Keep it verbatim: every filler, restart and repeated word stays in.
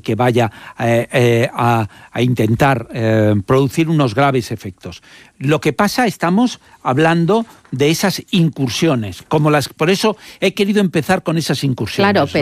que vaya eh, eh, a, a intentar eh, producir unos graves efectos. Lo que pasa, estamos hablando de esas incursiones, como las, por eso he querido empezar con esas incursiones. Claro, ¿no?